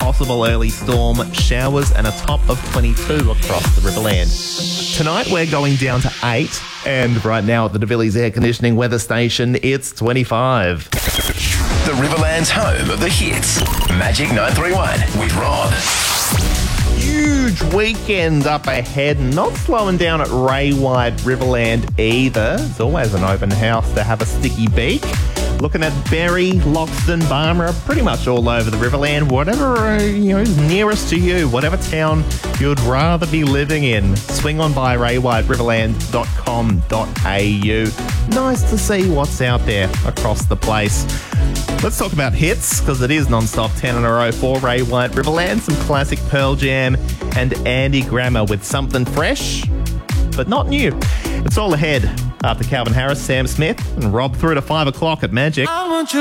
possible early storm showers and a top of 22 across the Riverland. Tonight we're going down to 8, and right now at the DeVillies Air Conditioning weather station, it's 25. The Riverland's home of the hits. Magic 931 with Rob. Huge weekend up ahead, not slowing down at Ray White Riverland either. There's always an open house to have a sticky beak. Looking at Berry, Loxton, Barmera, pretty much all over the Riverland. Whatever is nearest to you, whatever town you'd rather be living in, swing on by raywhiteriverland.com.au. Nice to see what's out there across the place. Let's talk about hits, because it is non-stop 10 in a row for Ray White Riverland. Some classic Pearl Jam and Andy Grammer with something fresh, but not new. It's all ahead after Calvin Harris, Sam Smith and Rob through to 5 o'clock at Magic.